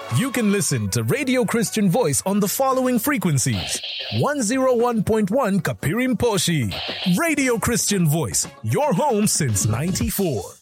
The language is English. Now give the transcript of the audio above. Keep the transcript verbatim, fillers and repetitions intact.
You can listen to Radio Christian Voice on the following frequencies. one oh one point one Kapirimposhi. Radio Christian Voice, your home since ninety-four.